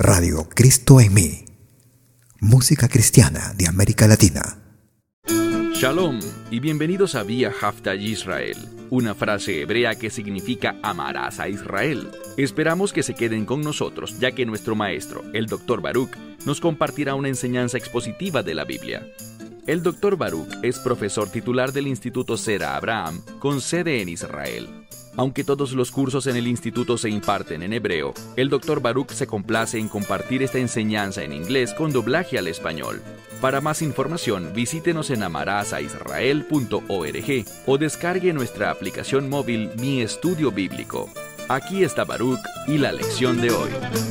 Radio Cristo en mí. Música cristiana de América Latina. Shalom y bienvenidos a Vía Hafta Yisrael, una frase hebrea que significa amarás a Israel. Esperamos que se queden con nosotros, ya que nuestro maestro, el Dr. Baruch, nos compartirá una enseñanza expositiva de la Biblia. El Dr. Baruch es profesor titular del Instituto Zera Abraham, con sede en Israel. Aunque todos los cursos en el instituto se imparten en hebreo, el Dr. Baruch se complace en compartir esta enseñanza en inglés con doblaje al español. Para más información, visítenos en amarasaisrael.org o descargue nuestra aplicación móvil Mi Estudio Bíblico. Aquí está Baruch y la lección de hoy.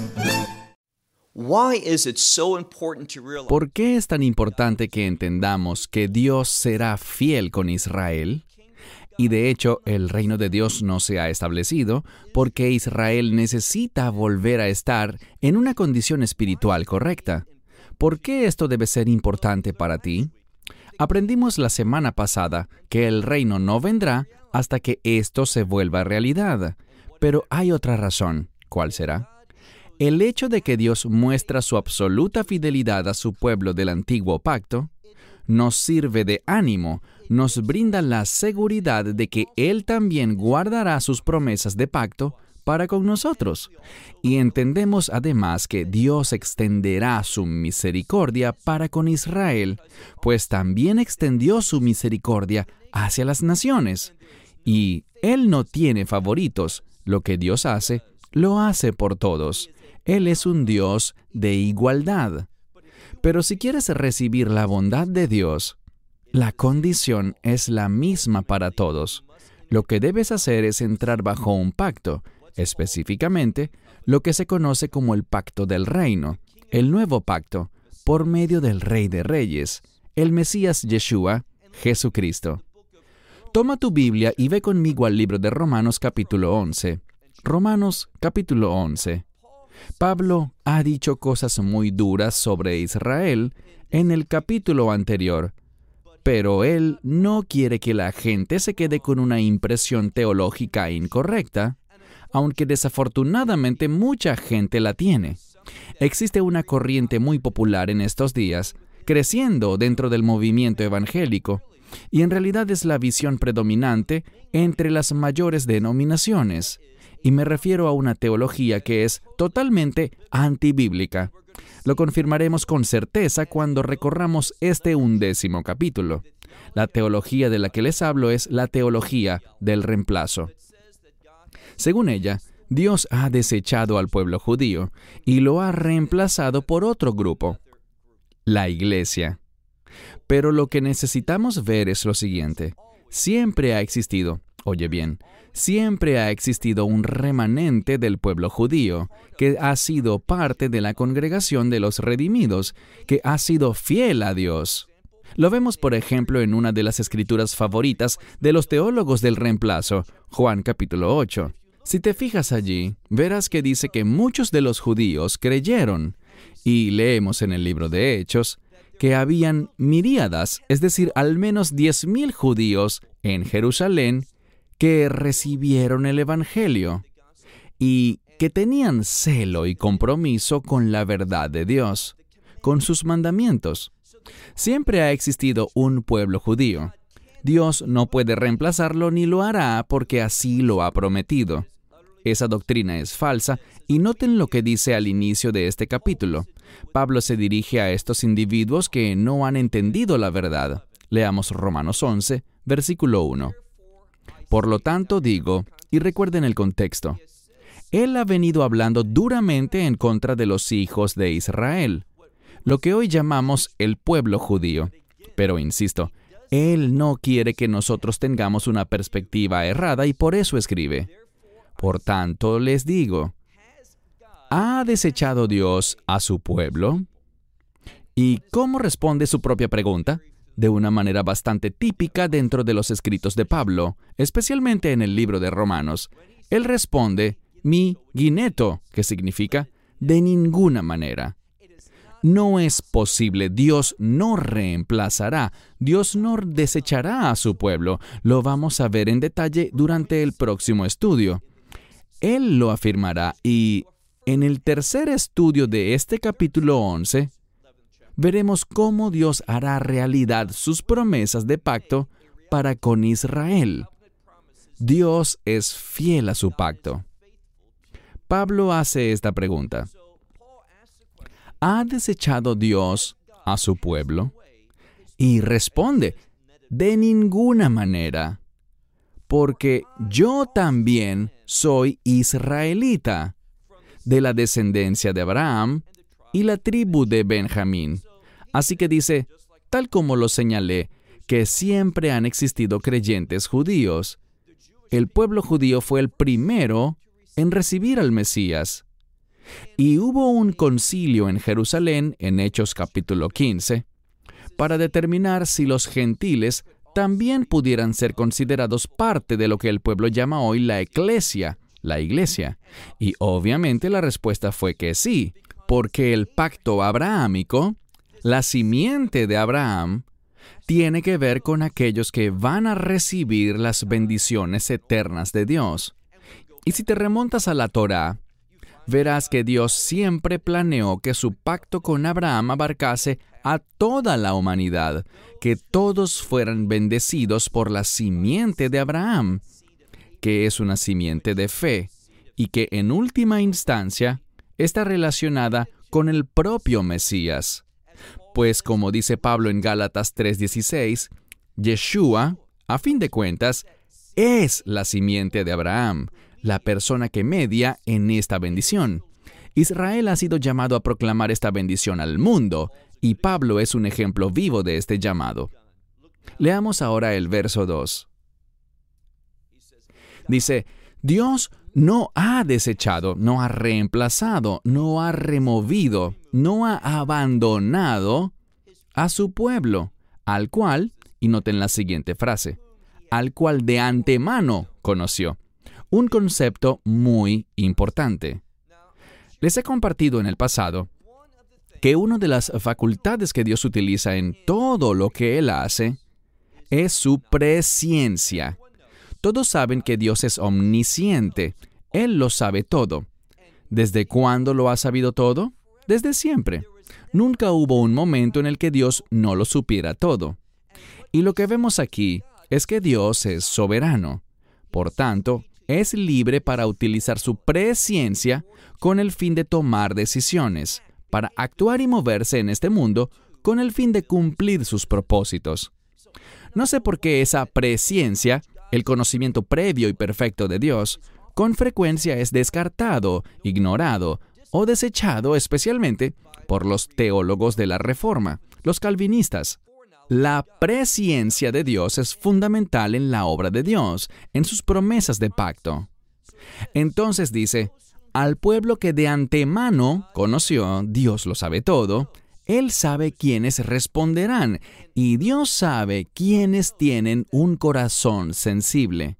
¿Por qué es tan importante que entendamos que Dios será fiel con Israel? Y de hecho, el reino de Dios no se ha establecido porque Israel necesita volver a estar en una condición espiritual correcta. ¿Por qué esto debe ser importante para ti? Aprendimos la semana pasada que el reino no vendrá hasta que esto se vuelva realidad. Pero hay otra razón. ¿Cuál será? El hecho de que Dios muestra su absoluta fidelidad a su pueblo del antiguo pacto nos sirve de ánimo, nos brinda la seguridad de que Él también guardará sus promesas de pacto para con nosotros. Y entendemos además que Dios extenderá su misericordia para con Israel, pues también extendió su misericordia hacia las naciones. Y Él no tiene favoritos. Lo que Dios hace, lo hace por todos. Él es un Dios de igualdad. Pero si quieres recibir la bondad de Dios, la condición es la misma para todos. Lo que debes hacer es entrar bajo un pacto, específicamente lo que se conoce como el pacto del reino, el nuevo pacto, por medio del Rey de Reyes, el Mesías Yeshua, Jesucristo. Toma tu Biblia y ve conmigo al libro de Romanos capítulo 11. Romanos capítulo 11. Pablo ha dicho cosas muy duras sobre Israel en el capítulo anterior, pero él no quiere que la gente se quede con una impresión teológica incorrecta, aunque desafortunadamente mucha gente la tiene. Existe una corriente muy popular en estos días, creciendo dentro del movimiento evangélico, y en realidad es la visión predominante entre las mayores denominaciones. Y me refiero a una teología que es totalmente antibíblica. Lo confirmaremos con certeza cuando recorramos este 11º capítulo. La teología de la que les hablo es la teología del reemplazo. Según ella, Dios ha desechado al pueblo judío y lo ha reemplazado por otro grupo, la Iglesia. Pero lo que necesitamos ver es lo siguiente. Siempre ha existido, oye bien, siempre ha existido un remanente del pueblo judío que ha sido parte de la congregación de los redimidos, que ha sido fiel a Dios. Lo vemos, por ejemplo, en una de las escrituras favoritas de los teólogos del reemplazo, Juan capítulo 8. Si te fijas allí, verás que dice que muchos de los judíos creyeron, y leemos en el libro de Hechos, que habían miríadas, es decir, al menos 10,000 judíos en Jerusalén, que recibieron el Evangelio y que tenían celo y compromiso con la verdad de Dios, con sus mandamientos. Siempre ha existido un pueblo judío. Dios no puede reemplazarlo ni lo hará porque así lo ha prometido. Esa doctrina es falsa y noten lo que dice al inicio de este capítulo. Pablo se dirige a estos individuos que no han entendido la verdad. Leamos Romanos 11, versículo 1. Por lo tanto digo, y recuerden el contexto, Él ha venido hablando duramente en contra de los hijos de Israel, lo que hoy llamamos el pueblo judío. Pero insisto, Él no quiere que nosotros tengamos una perspectiva errada y por eso escribe. Por tanto, les digo, ¿ha desechado Dios a su pueblo? ¿Y cómo responde su propia pregunta? De una manera bastante típica dentro de los escritos de Pablo, especialmente en el libro de Romanos. Él responde, mi gineto, que significa, de ninguna manera. No es posible, Dios no reemplazará, Dios no desechará a su pueblo. Lo vamos a ver en detalle durante el próximo estudio. Él lo afirmará y En el tercer estudio de este capítulo 11, veremos cómo Dios hará realidad sus promesas de pacto para con Israel. Dios es fiel a su pacto. Pablo hace esta pregunta: ¿ha desechado Dios a su pueblo? Y responde: de ninguna manera, porque yo también soy israelita, de la descendencia de Abraham y la tribu de Benjamín. Así que dice, tal como lo señalé, que siempre han existido creyentes judíos. El pueblo judío fue el primero en recibir al Mesías. Y hubo un concilio en Jerusalén, en Hechos capítulo 15, para determinar si los gentiles también pudieran ser considerados parte de lo que el pueblo llama hoy la eclesia, la iglesia. Y obviamente la respuesta fue que sí, porque el pacto abrahámico, la simiente de Abraham, tiene que ver con aquellos que van a recibir las bendiciones eternas de Dios. Y si te remontas a la Torá, verás que Dios siempre planeó que su pacto con Abraham abarcase a toda la humanidad, que todos fueran bendecidos por la simiente de Abraham, que es una simiente de fe, y que en última instancia está relacionada con el propio Mesías. Pues como dice Pablo en Gálatas 3:16, Yeshua, a fin de cuentas, es la simiente de Abraham, la persona que media en esta bendición. Israel ha sido llamado a proclamar esta bendición al mundo, y Pablo es un ejemplo vivo de este llamado. Leamos ahora el verso 2. Dice, Dios no ha desechado, no ha reemplazado, no ha removido, no ha abandonado a su pueblo, al cual, y noten la siguiente frase, al cual de antemano conoció. Un concepto muy importante. Les he compartido en el pasado que una de las facultades que Dios utiliza en todo lo que Él hace es su presciencia. Todos saben que Dios es omnisciente. Él lo sabe todo. ¿Desde cuándo lo ha sabido todo? Desde siempre. Nunca hubo un momento en el que Dios no lo supiera todo. Y lo que vemos aquí es que Dios es soberano. Por tanto, es libre para utilizar su presciencia con el fin de tomar decisiones, para actuar y moverse en este mundo con el fin de cumplir sus propósitos. No sé por qué esa presciencia, el conocimiento previo y perfecto de Dios, con frecuencia es descartado, ignorado o desechado especialmente por los teólogos de la Reforma, los calvinistas. La presciencia de Dios es fundamental en la obra de Dios, en sus promesas de pacto. Entonces dice, al pueblo que de antemano conoció, Dios lo sabe todo, Él sabe quiénes responderán, y Dios sabe quiénes tienen un corazón sensible.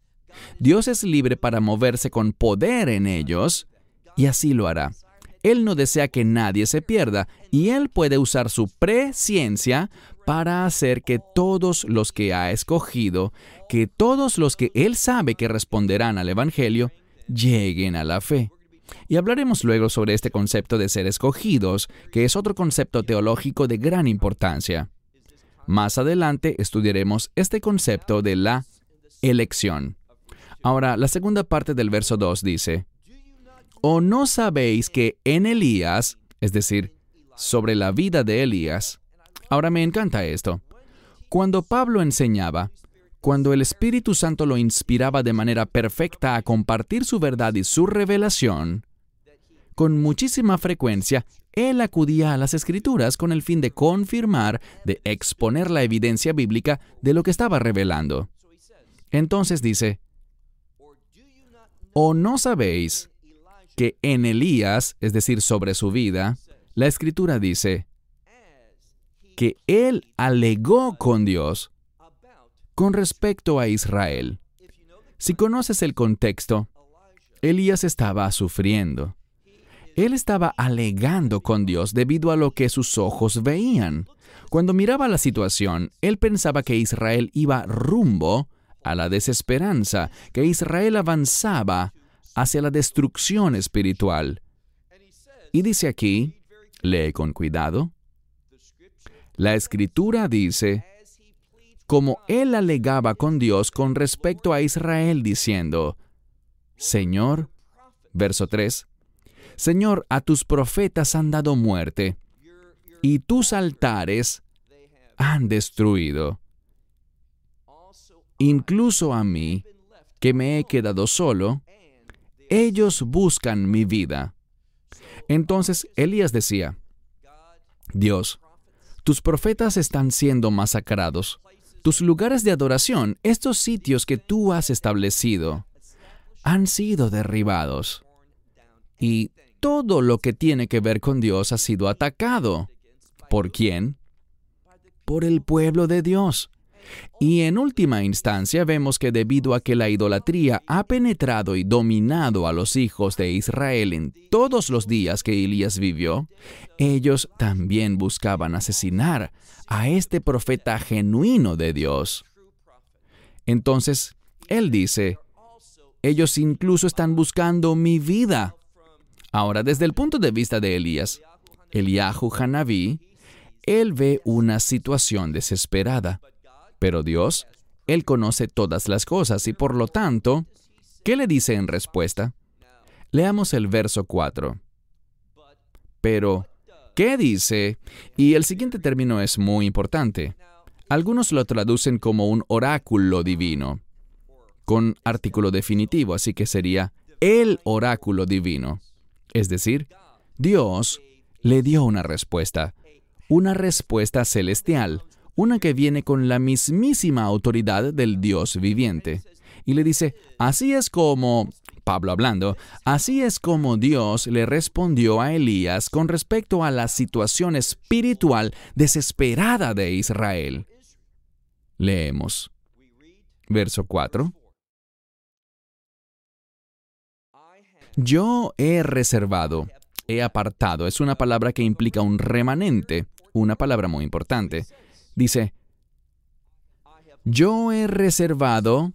Dios es libre para moverse con poder en ellos, y así lo hará. Él no desea que nadie se pierda, y Él puede usar su presciencia para hacer que todos los que ha escogido, que todos los que Él sabe que responderán al Evangelio, lleguen a la fe. Y hablaremos luego sobre este concepto de ser escogidos, que es otro concepto teológico de gran importancia. Más adelante estudiaremos este concepto de la elección. Ahora, la segunda parte del verso 2 dice, ¿o no sabéis que en Elías, es decir, sobre la vida de Elías? Ahora me encanta esto. Cuando Pablo enseñaba, cuando el Espíritu Santo lo inspiraba de manera perfecta a compartir su verdad y su revelación, con muchísima frecuencia, él acudía a las Escrituras con el fin de confirmar, de exponer la evidencia bíblica de lo que estaba revelando. Entonces dice, ¿o no sabéis que en Elías, es decir, sobre su vida, la Escritura dice que él alegó con Dios con respecto a Israel? Si conoces el contexto, Elías estaba sufriendo. Él estaba alegando con Dios debido a lo que sus ojos veían. Cuando miraba la situación, él pensaba que Israel iba rumbo a la desesperanza, que Israel avanzaba hacia la destrucción espiritual. Y dice aquí, lee con cuidado, la Escritura dice, como él alegaba con Dios con respecto a Israel, diciendo, Señor, verso 3, Señor, a tus profetas han dado muerte, y tus altares han destruido. Incluso a mí, que me he quedado solo, ellos buscan mi vida. Entonces Elías decía, Dios, tus profetas están siendo masacrados. Tus lugares de adoración, estos sitios que tú has establecido, han sido derribados. Y todo lo que tiene que ver con Dios ha sido atacado. ¿Por quién? Por el pueblo de Dios. Y en última instancia vemos que debido a que la idolatría ha penetrado y dominado a los hijos de Israel en todos los días que Elías vivió, ellos también buscaban asesinar a este profeta genuino de Dios. Entonces, él dice, ellos incluso están buscando mi vida. Ahora, desde el punto de vista de Elías, Eliahu Hanabí, él ve una situación desesperada. Pero Dios, Él conoce todas las cosas y por lo tanto, ¿qué le dice en respuesta? Leamos el verso 4. Pero, ¿qué dice? Y el siguiente término es muy importante. Algunos lo traducen como un oráculo divino, con artículo definitivo, así que sería el oráculo divino. Es decir, Dios le dio una respuesta celestial, una que viene con la mismísima autoridad del Dios viviente. Y le dice, así es como, Pablo hablando, así es como Dios le respondió a Elías con respecto a la situación espiritual desesperada de Israel. Leemos. Verso 4. Yo he reservado, he apartado, es una palabra que implica un remanente, una palabra muy importante. Dice, yo he reservado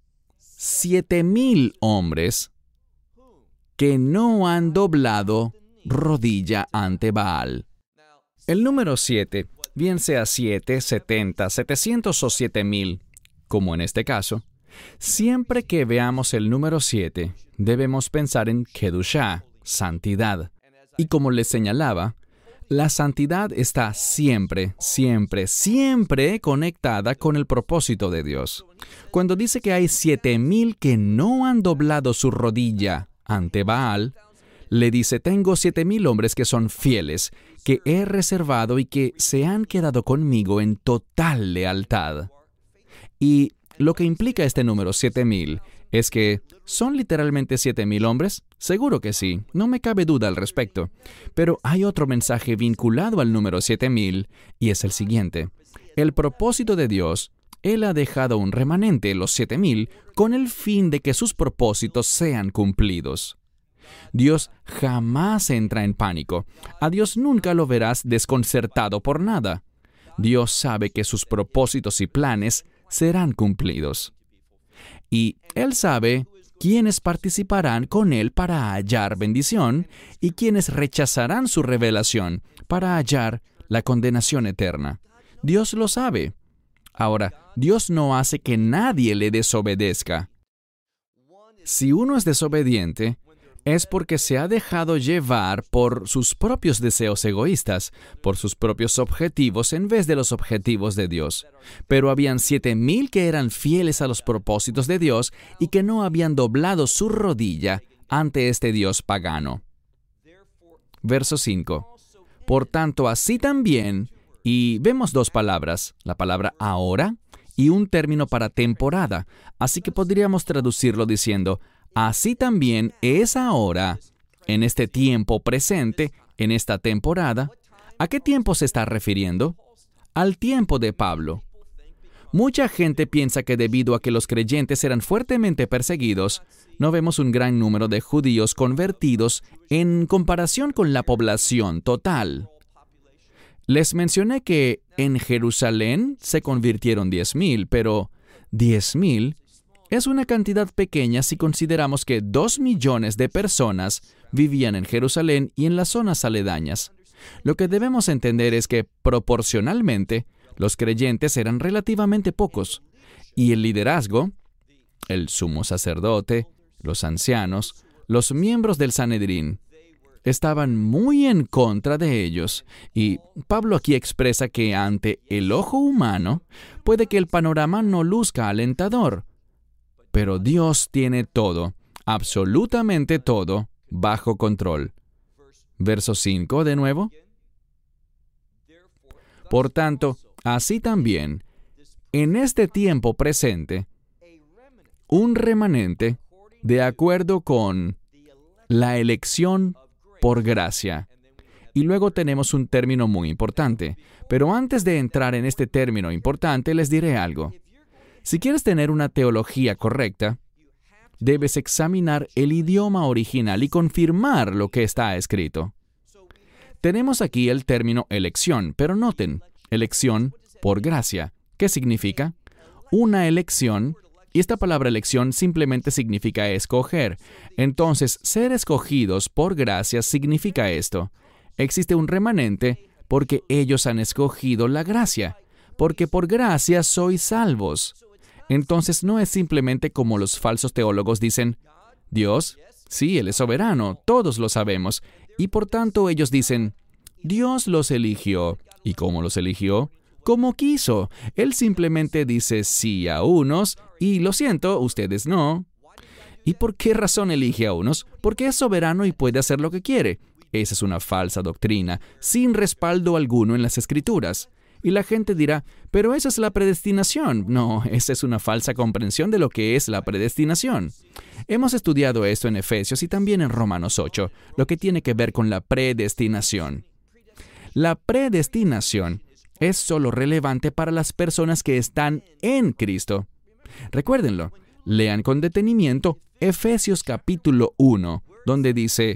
7,000 hombres que no han doblado rodilla ante Baal. El número 7, bien sea 7, 70, 700 o 7,000, como en este caso, siempre que veamos el número 7, debemos pensar en Kedushá, santidad. Y como les señalaba, la santidad está siempre, siempre, siempre conectada con el propósito de Dios. Cuando dice que hay 7,000 que no han doblado su rodilla ante Baal, le dice, tengo 7,000 hombres que son fieles, que he reservado y que se han quedado conmigo en total lealtad. Y lo que implica este número 7,000 es que ¿son literalmente 7,000 hombres? Seguro que sí, no me cabe duda al respecto. Pero hay otro mensaje vinculado al número 7,000 y es el siguiente. El propósito de Dios, Él ha dejado un remanente, los 7,000, con el fin de que sus propósitos sean cumplidos. Dios jamás entra en pánico. A Dios nunca lo verás desconcertado por nada. Dios sabe que sus propósitos y planes serán cumplidos. Y Él sabe quiénes participarán con Él para hallar bendición y quiénes rechazarán su revelación para hallar la condenación eterna. Dios lo sabe. Ahora, Dios no hace que nadie le desobedezca. Si uno es desobediente, es porque se ha dejado llevar por sus propios deseos egoístas, por sus propios objetivos en vez de los objetivos de Dios. Pero habían 7,000 que eran fieles a los propósitos de Dios y que no habían doblado su rodilla ante este Dios pagano. Verso 5. Por tanto, así también, y vemos dos palabras, la palabra ahora y un término para temporada, así que podríamos traducirlo diciendo, así también es ahora, en este tiempo presente, en esta temporada. ¿A qué tiempo se está refiriendo? Al tiempo de Pablo. Mucha gente piensa que debido a que los creyentes eran fuertemente perseguidos, no vemos un gran número de judíos convertidos en comparación con la población total. Les mencioné que en Jerusalén se convirtieron 10,000, pero 10,000 es una cantidad pequeña si consideramos que 2 millones de personas vivían en Jerusalén y en las zonas aledañas. Lo que debemos entender es que, proporcionalmente, los creyentes eran relativamente pocos, y el liderazgo, el sumo sacerdote, los ancianos, los miembros del Sanedrín, estaban muy en contra de ellos. Y Pablo aquí expresa que ante el ojo humano puede que el panorama no luzca alentador, pero Dios tiene todo, absolutamente todo, bajo control. Verso 5 de nuevo. Por tanto, así también, en este tiempo presente, un remanente, de acuerdo con la elección por gracia. Y luego tenemos un término muy importante. Pero antes de entrar en este término importante, les diré algo. Si quieres tener una teología correcta, debes examinar el idioma original y confirmar lo que está escrito. Tenemos aquí el término elección, pero noten, elección por gracia. ¿Qué significa? Una elección, y esta palabra elección simplemente significa escoger. Entonces, ser escogidos por gracia significa esto. Existe un remanente porque ellos han escogido la gracia, porque por gracia sois salvos. Entonces, no es simplemente como los falsos teólogos dicen, Dios, sí, Él es soberano, todos lo sabemos, y por tanto ellos dicen, Dios los eligió. ¿Y cómo los eligió? Como quiso. Él simplemente dice sí a unos y lo siento, ustedes no. ¿Y por qué razón elige a unos? Porque es soberano y puede hacer lo que quiere. Esa es una falsa doctrina, sin respaldo alguno en las Escrituras. Y la gente dirá, pero esa es la predestinación. No, esa es una falsa comprensión de lo que es la predestinación. Hemos estudiado esto en Efesios y también en Romanos 8, lo que tiene que ver con la predestinación. La predestinación es solo relevante para las personas que están en Cristo. Recuérdenlo, lean con detenimiento Efesios capítulo 1, donde dice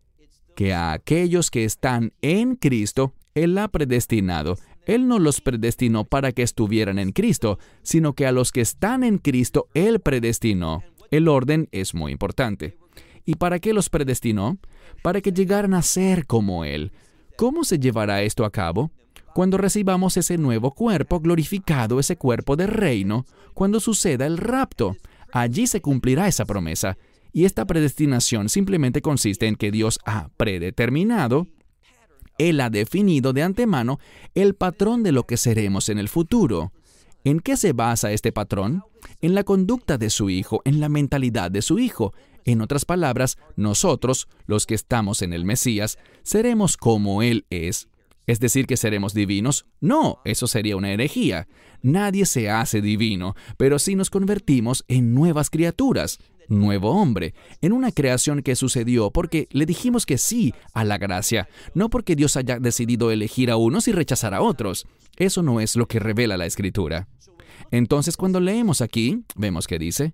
que a aquellos que están en Cristo, Él ha predestinado. Él no los predestinó para que estuvieran en Cristo, sino que a los que están en Cristo, Él predestinó. El orden es muy importante. ¿Y para qué los predestinó? Para que llegaran a ser como Él. ¿Cómo se llevará esto a cabo? Cuando recibamos ese nuevo cuerpo glorificado, ese cuerpo de reino, cuando suceda el rapto. Allí se cumplirá esa promesa. Y esta predestinación simplemente consiste en que Dios ha predeterminado, Él ha definido de antemano el patrón de lo que seremos en el futuro. ¿En qué se basa este patrón? En la conducta de su Hijo, en la mentalidad de su Hijo. En otras palabras, nosotros, los que estamos en el Mesías, seremos como Él es. ¿Es decir que seremos divinos? No, eso sería una herejía. Nadie se hace divino, pero sí nos convertimos en nuevas criaturas, nuevo hombre, en una creación que sucedió porque le dijimos que sí a la gracia, no porque Dios haya decidido elegir a unos y rechazar a otros. Eso no es lo que revela la Escritura. Entonces, cuando leemos aquí, vemos que dice,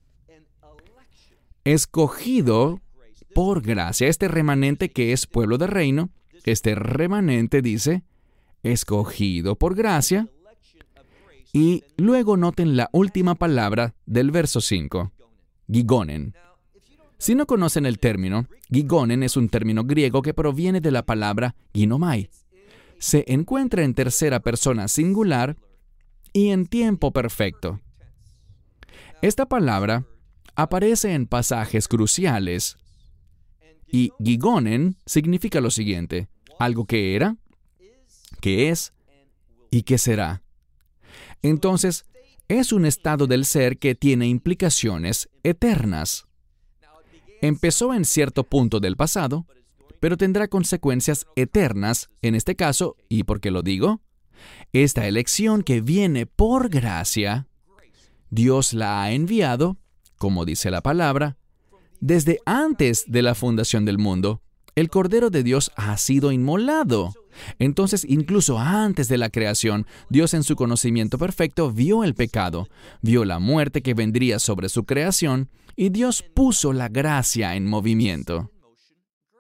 escogido por gracia, este remanente que es pueblo de reino, este remanente dice, escogido por gracia, y luego noten la última palabra del verso 5, gigonen. Si no conocen el término, gigonen es un término griego que proviene de la palabra ginomai. Se encuentra en tercera persona singular y en tiempo perfecto. Esta palabra aparece en pasajes cruciales y gigonen significa lo siguiente, algo que era, que es y que será. Entonces, es un estado del ser que tiene implicaciones eternas. Empezó en cierto punto del pasado, pero tendrá consecuencias eternas en este caso, ¿y por qué lo digo? Esta elección que viene por gracia, Dios la ha enviado, como dice la palabra, desde antes de la fundación del mundo. El Cordero de Dios ha sido inmolado. Entonces, incluso antes de la creación, Dios en su conocimiento perfecto vio el pecado, vio la muerte que vendría sobre su creación, y Dios puso la gracia en movimiento.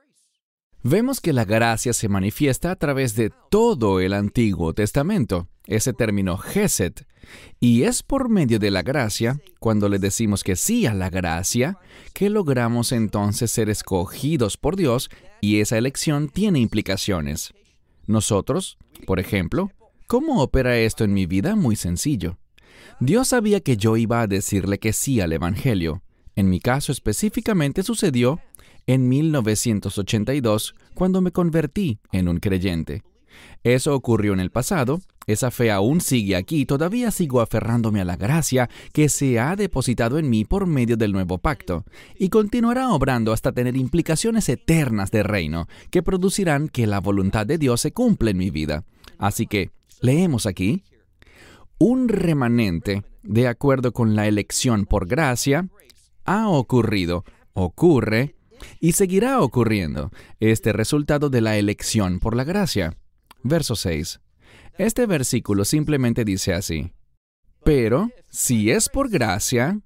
Vemos que la gracia se manifiesta a través de todo el Antiguo Testamento. ese término Gesed, y es por medio de la gracia, cuando le decimos que sí a la gracia, que logramos entonces ser escogidos por Dios, y esa elección tiene implicaciones. Nosotros, por ejemplo, ¿cómo opera esto en mi vida? Muy sencillo. Dios sabía que yo iba a decirle que sí al Evangelio. En mi caso específicamente sucedió en 1982, cuando me convertí en un creyente. Eso ocurrió en el pasado, esa fe aún sigue aquí y todavía sigo aferrándome a la gracia que se ha depositado en mí por medio del nuevo pacto, y continuará obrando hasta tener implicaciones eternas de reino, que producirán que la voluntad de Dios se cumpla en mi vida. Así que, leemos aquí, un remanente, de acuerdo con la elección por gracia, ha ocurrido, ocurre, y seguirá ocurriendo, este resultado de la elección por la gracia. Verso 6. Este versículo simplemente dice así: pero si es por gracia,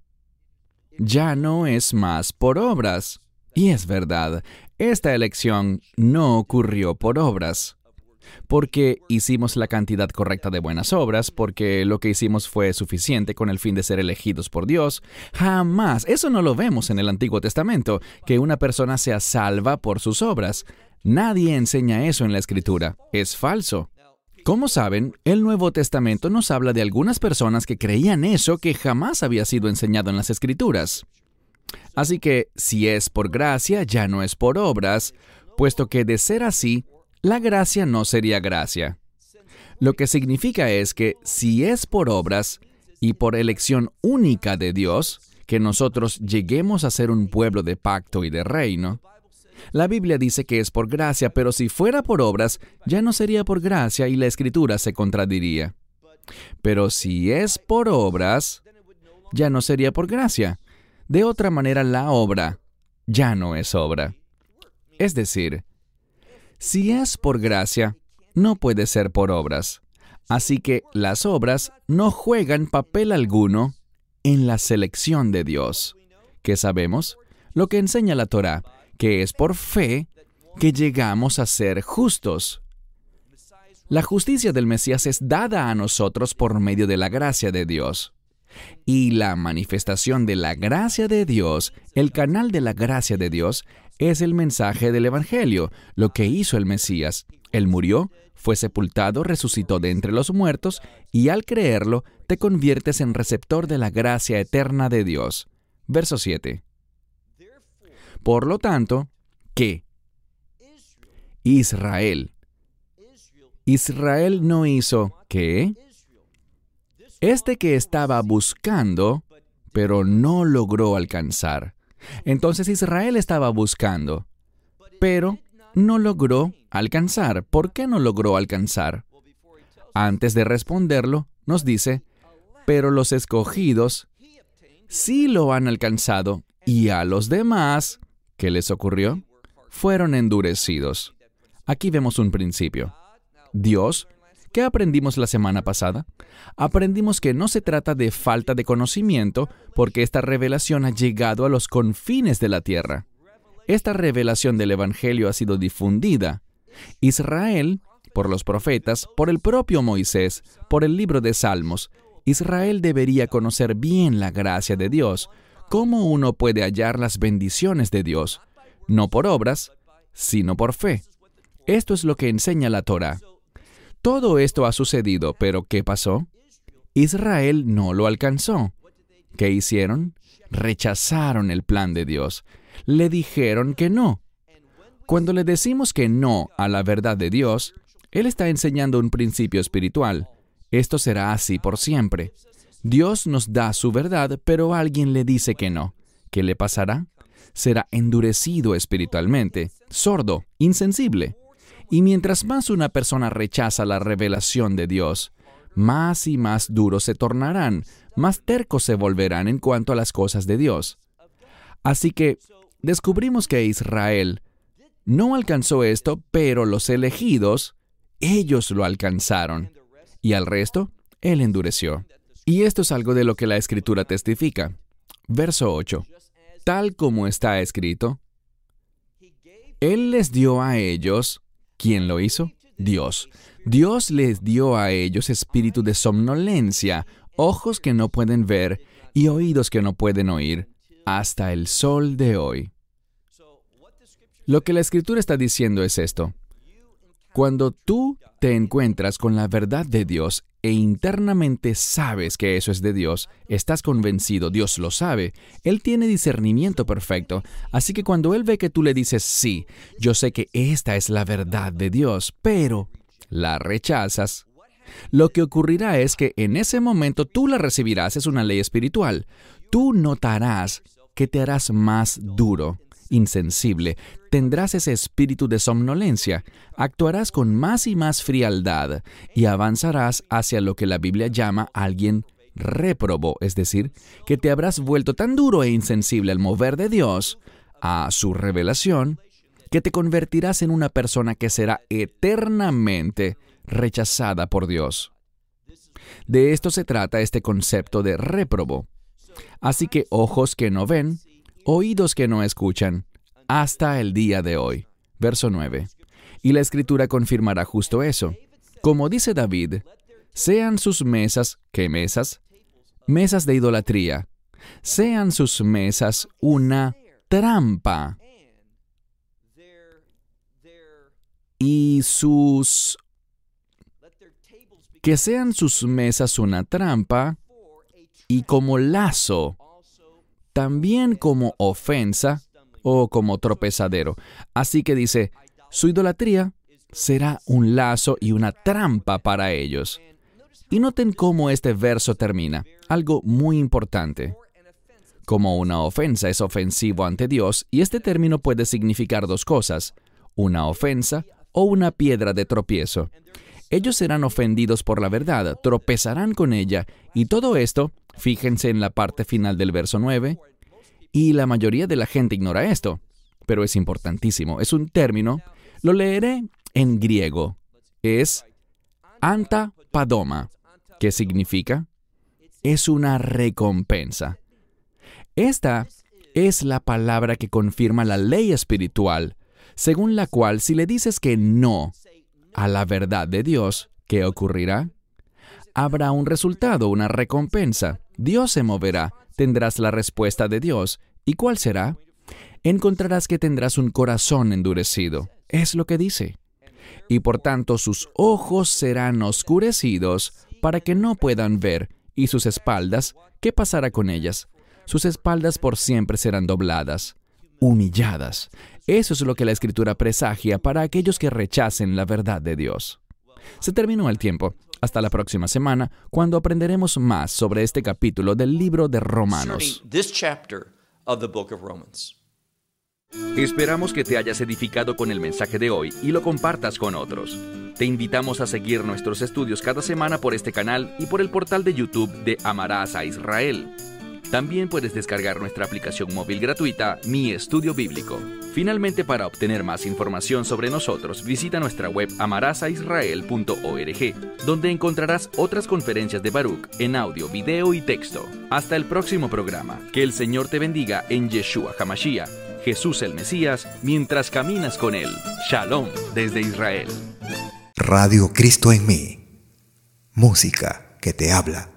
ya no es más por obras. Y es verdad, esta elección no ocurrió por obras, porque hicimos la cantidad correcta de buenas obras, porque lo que hicimos fue suficiente con el fin de ser elegidos por Dios. Jamás, eso no lo vemos en el Antiguo Testamento, que una persona sea salva por sus obras. Nadie enseña eso en la Escritura. Es falso. Como saben, el Nuevo Testamento nos habla de algunas personas que creían eso que jamás había sido enseñado en las Escrituras. Así que, si es por gracia, ya no es por obras, puesto que de ser así, la gracia no sería gracia. Lo que significa es que si es por obras y por elección única de Dios, que nosotros lleguemos a ser un pueblo de pacto y de reino, la Biblia dice que es por gracia, pero si fuera por obras, ya no sería por gracia y la Escritura se contradiría. Pero si es por obras, ya no sería por gracia. De otra manera, la obra ya no es obra. Es decir, si es por gracia, no puede ser por obras. Así que las obras no juegan papel alguno en la selección de Dios. ¿Qué sabemos? Lo que enseña la Torá, que es por fe que llegamos a ser justos. La justicia del Mesías es dada a nosotros por medio de la gracia de Dios. Y la manifestación de la gracia de Dios, el canal de la gracia de Dios, es el mensaje del Evangelio, lo que hizo el Mesías. Él murió, fue sepultado, resucitó de entre los muertos, y al creerlo, te conviertes en receptor de la gracia eterna de Dios. Verso 7. Por lo tanto, ¿qué? Israel no hizo ¿qué? Este que estaba buscando, pero no logró alcanzar. Entonces Israel estaba buscando, pero no logró alcanzar. ¿Por qué no logró alcanzar? Antes de responderlo, nos dice, pero los escogidos sí lo han alcanzado, y a los demás, ¿qué les ocurrió? Fueron endurecidos. Aquí vemos un principio. Dios, ¿qué aprendimos la semana pasada? Aprendimos que no se trata de falta de conocimiento, porque esta revelación ha llegado a los confines de la tierra. Esta revelación del Evangelio ha sido difundida. Israel, por los profetas, por el propio Moisés, por el libro de Salmos, Israel debería conocer bien la gracia de Dios. ¿Cómo uno puede hallar las bendiciones de Dios? No por obras, sino por fe. Esto es lo que enseña la Torá. Todo esto ha sucedido, pero ¿qué pasó? Israel no lo alcanzó. ¿Qué hicieron? Rechazaron el plan de Dios. Le dijeron que no. Cuando le decimos que no a la verdad de Dios, Él está enseñando un principio espiritual. Esto será así por siempre. Dios nos da su verdad, pero alguien le dice que no. ¿Qué le pasará? Será endurecido espiritualmente, sordo, insensible. Y mientras más una persona rechaza la revelación de Dios, más y más duros se tornarán, más tercos se volverán en cuanto a las cosas de Dios. Así que descubrimos que Israel no alcanzó esto, pero los elegidos, ellos lo alcanzaron. Y al resto, Él endureció. Y esto es algo de lo que la Escritura testifica. Verso 8. Tal como está escrito, Él les dio a ellos, ¿quién lo hizo? Dios. Dios les dio a ellos espíritu de somnolencia, ojos que no pueden ver y oídos que no pueden oír, hasta el sol de hoy. Lo que la Escritura está diciendo es esto. Cuando tú te encuentras con la verdad de Dios e internamente sabes que eso es de Dios, estás convencido, Dios lo sabe, Él tiene discernimiento perfecto, así que cuando Él ve que tú le dices, sí, yo sé que esta es la verdad de Dios, pero la rechazas, lo que ocurrirá es que en ese momento tú la recibirás, es una ley espiritual. Tú notarás que te harás más duro, insensible, tendrás ese espíritu de somnolencia, actuarás con más y más frialdad y avanzarás hacia lo que la Biblia llama alguien réprobo, es decir, que te habrás vuelto tan duro e insensible al mover de Dios, a su revelación, que te convertirás en una persona que será eternamente rechazada por Dios. De esto se trata este concepto de réprobo. Así que ojos que no ven, oídos que no escuchan, hasta el día de hoy. Verso 9. Y la Escritura confirmará justo eso. Como dice David, sean sus mesas, ¿qué mesas? Mesas de idolatría. Sean sus mesas una trampa. Y que sean sus mesas una trampa y como lazo, también como ofensa o como tropezadero. Así que dice, su idolatría será un lazo y una trampa para ellos. Y noten cómo este verso termina, algo muy importante. Como una ofensa es ofensivo ante Dios, y este término puede significar dos cosas, una ofensa o una piedra de tropiezo. Ellos serán ofendidos por la verdad, tropezarán con ella, y todo esto, fíjense en la parte final del verso 9, y la mayoría de la gente ignora esto, pero es importantísimo. Es un término, lo leeré en griego, es antapadoma, que significa, es una recompensa. Esta es la palabra que confirma la ley espiritual, según la cual si le dices que no a la verdad de Dios, ¿qué ocurrirá? Habrá un resultado, una recompensa. Dios se moverá, tendrás la respuesta de Dios. ¿Y cuál será? Encontrarás que tendrás un corazón endurecido. Es lo que dice. Y por tanto sus ojos serán oscurecidos para que no puedan ver, y sus espaldas, ¿qué pasará con ellas? Sus espaldas por siempre serán dobladas, humilladas. Eso es lo que la Escritura presagia para aquellos que rechacen la verdad de Dios. Se terminó el tiempo. Hasta la próxima semana, cuando aprenderemos más sobre este capítulo del libro de Romanos. Esperamos que te hayas edificado con el mensaje de hoy y lo compartas con otros. Te invitamos a seguir nuestros estudios cada semana por este canal y por el portal de YouTube de Amarás a Israel. También puedes descargar nuestra aplicación móvil gratuita, Mi Estudio Bíblico. Finalmente, para obtener más información sobre nosotros, visita nuestra web amarasaisrael.org, donde encontrarás otras conferencias de Baruch en audio, video y texto. Hasta el próximo programa. Que el Señor te bendiga en Yeshua HaMashiach, Jesús el Mesías, mientras caminas con Él. Shalom desde Israel. Radio Cristo en mí. Música que te habla.